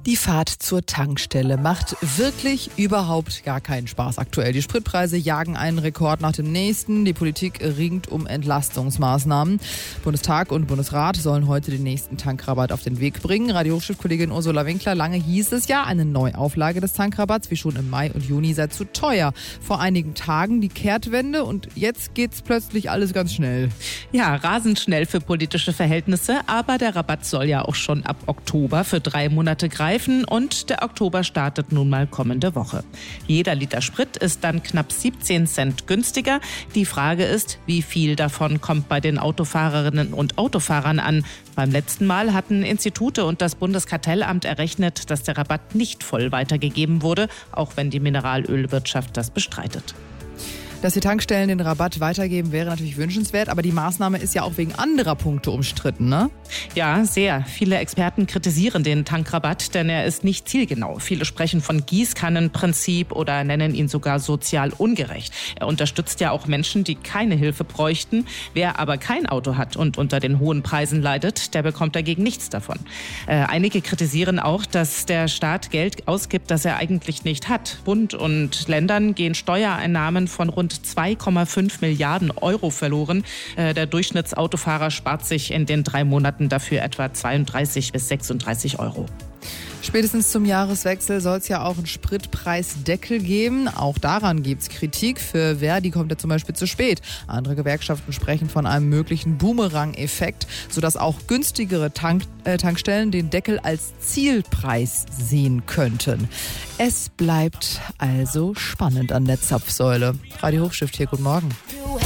Die Fahrt zur Tankstelle macht wirklich überhaupt gar keinen Spaß aktuell. Die Spritpreise jagen einen Rekord nach dem nächsten. Die Politik ringt um Entlastungsmaßnahmen. Bundestag und Bundesrat sollen heute den nächsten Tankrabatt auf den Weg bringen. Radio-Hochschulkollegin Ursula Winkler, lange hieß es ja, eine Neuauflage des Tankrabatts, wie schon im Mai und Juni, sei zu teuer. Vor einigen Tagen die Kehrtwende und jetzt geht's plötzlich alles ganz schnell. Ja, rasend schnell für politische Verhältnisse, aber der Rabatt soll ja auch schon ab Oktober für 3 Monate greifen und der Oktober startet nun mal kommende Woche. Jeder Liter Sprit ist dann knapp 17 Cent günstiger. Die Frage ist, wie viel davon kommt bei den Autofahrerinnen und Autofahrern an? Beim letzten Mal hatten Institute und das Bundeskartellamt errechnet, dass der Rabatt nicht voll weitergegeben wurde, auch wenn die Mineralölwirtschaft das bestreitet. Dass die Tankstellen den Rabatt weitergeben, wäre natürlich wünschenswert, aber die Maßnahme ist ja auch wegen anderer Punkte umstritten, ne? Ja, sehr. Viele Experten kritisieren den Tankrabatt, denn er ist nicht zielgenau. Viele sprechen von Gießkannenprinzip oder nennen ihn sogar sozial ungerecht. Er unterstützt ja auch Menschen, die keine Hilfe bräuchten. Wer aber kein Auto hat und unter den hohen Preisen leidet, der bekommt dagegen nichts davon. Einige kritisieren auch, dass der Staat Geld ausgibt, das er eigentlich nicht hat. Bund und Ländern gehen Steuereinnahmen von rund 2,5 Milliarden Euro verloren. Der Durchschnittsautofahrer spart sich in den 3 Monaten dafür etwa 32 bis 36 Euro. Spätestens zum Jahreswechsel soll es ja auch einen Spritpreisdeckel geben. Auch daran gibt es Kritik. Für Verdi kommt er zum Beispiel zu spät. Andere Gewerkschaften sprechen von einem möglichen Boomerang-Effekt, sodass auch günstigere Tankstellen den Deckel als Zielpreis sehen könnten. Es bleibt also spannend an der Zapfsäule. Radio Hochstift hier, guten Morgen.